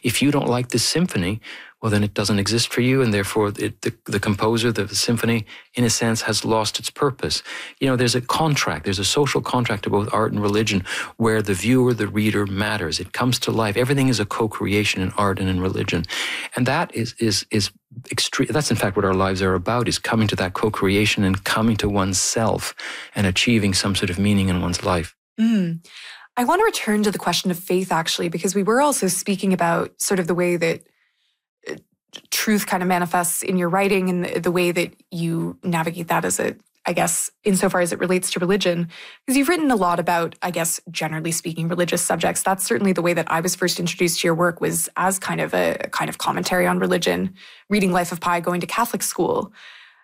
If you don't like this symphony, well, then it doesn't exist for you, and therefore the composer, the symphony, in a sense, has lost its purpose. There's a contract, there's a social contract to both art and religion where the viewer, the reader matters. It comes to life. Everything is a co-creation in art and in religion. And that is extreme. That's in fact what our lives are about, is coming to that co-creation and coming to oneself and achieving some sort of meaning in one's life. I want to return to the question of faith, actually, because we were also speaking about sort of the way that truth kind of manifests in your writing and the way that you navigate that I guess, insofar as it relates to religion. Because you've written a lot about, I guess, generally speaking, religious subjects. That's certainly the way that I was first introduced to your work, was as kind of a kind of commentary on religion, reading Life of Pi, going to Catholic school.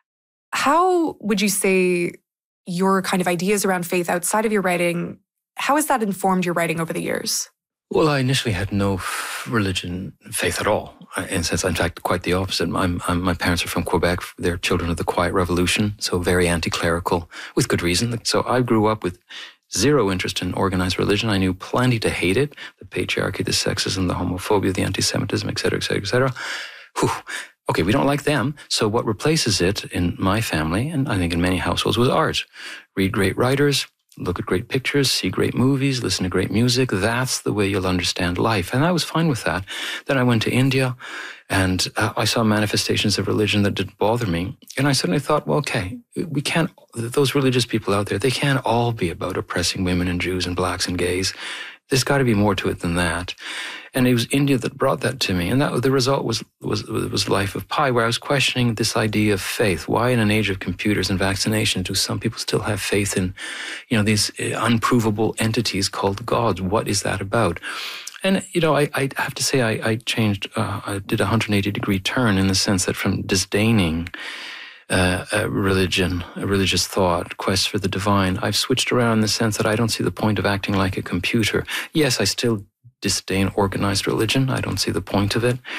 How would you say your kind of ideas around faith outside of your writing, how has that informed your writing over the years? Well, I initially had no religion, faith at all. In fact, quite the opposite. My parents are from Quebec. They're children of the Quiet Revolution, so very anti-clerical, with good reason. So I grew up with zero interest in organized religion. I knew plenty to hate it: the patriarchy, the sexism, the homophobia, the anti-Semitism, et cetera, et cetera, et cetera. Whew. Okay, we don't like them. So what replaces it in my family, and I think in many households, was art. Read great writers, look at great pictures, see great movies, listen to great music. That's the way you'll understand life. And I was fine with that. Then I went to India and I saw manifestations of religion that didn't bother me. And I suddenly thought, well, okay, we can't, those religious people out there, they can't all be about oppressing women and Jews and blacks and gays. There's got to be more to it than that. And it was India that brought that to me. And that the result was Life of Pi, where I was questioning this idea of faith. Why in an age of computers and vaccination do some people still have faith in, these unprovable entities called gods? What is that about? And, I have to say I changed, I did a 180-degree turn in the sense that from disdaining a religious thought, quest for the divine, I've switched around in the sense that I don't see the point of acting like a computer. Yes, I still disdain organized religion. I don't see the point of it.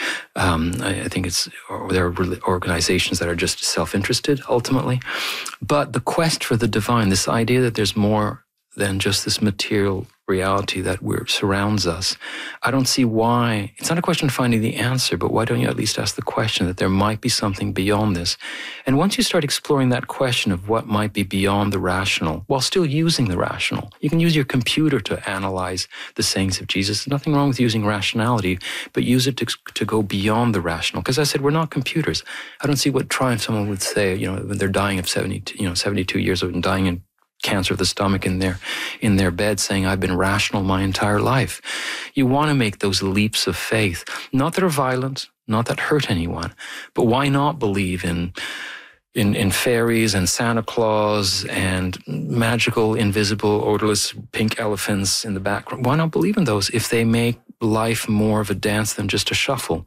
I think there are organizations that are just self-interested ultimately. But the quest for the divine, this idea that there's more than just this material reality that surrounds us, I don't see why. It's not a question of finding the answer, but why don't you at least ask the question that there might be something beyond this? And once you start exploring that question of what might be beyond the rational, while still using the rational, you can use your computer to analyze the sayings of Jesus. There's nothing wrong with using rationality, but use it to go beyond the rational. Because I said, we're not computers. I don't see what triumph someone would say, when they're dying of 72 years old and dying in cancer of the stomach in their bed, saying, I've been rational my entire life. You want to make those leaps of faith, not that are violent, not that hurt anyone, but why not believe in fairies and Santa Claus and magical, invisible, odorless pink elephants in the background? Why not believe in those if they make life more of a dance than just a shuffle?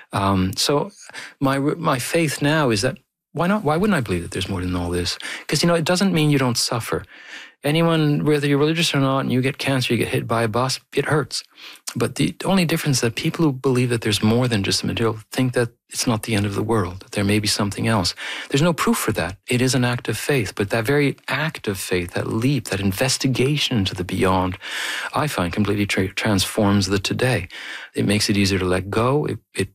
So my faith now is that why not? Why wouldn't I believe that there's more than all this? Because, it doesn't mean you don't suffer. Anyone, whether you're religious or not, and you get cancer, you get hit by a bus, it hurts. But the only difference is that people who believe that there's more than just the material think that it's not the end of the world, that there may be something else. There's no proof for that. It is an act of faith. But that very act of faith, that leap, that investigation into the beyond, I find completely transforms the today. It makes it easier to let go.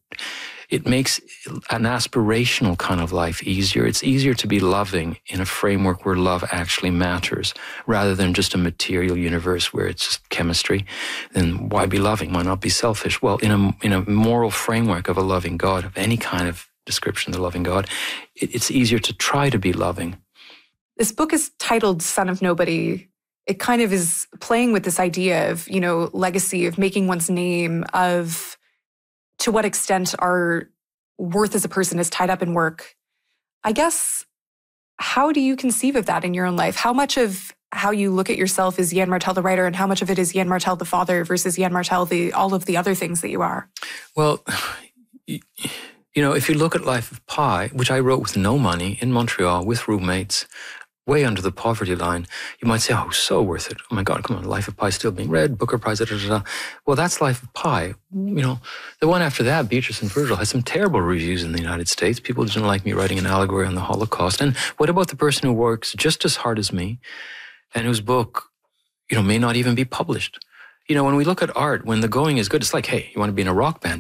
It makes an aspirational kind of life easier. It's easier to be loving in a framework where love actually matters, rather than just a material universe where it's just chemistry. Then why be loving? Why not be selfish? Well, in a moral framework of a loving God, of any kind of description of the loving God, it's easier to try to be loving. This book is titled Son of Nobody. It kind of is playing with this idea of, legacy, of making one's name, of to what extent our worth as a person is tied up in work. I guess, how do you conceive of that in your own life? How much of how you look at yourself is Yann Martel the writer, and how much of it is Yann Martel the father versus Yann Martel all of the other things that you are? Well, if you look at Life of Pi, which I wrote with no money in Montreal with roommates, way under the poverty line, you might say, oh, so worth it. Oh my God, come on, Life of Pi is still being read, Booker Prize, da, da, da, da. Well, that's Life of Pi. The one after that, Beatrice and Virgil, has some terrible reviews in the United States. People didn't like me writing an allegory on the Holocaust. And what about the person who works just as hard as me and whose book, may not even be published? When we look at art, when the going is good, it's like, hey, you want to be in a rock band?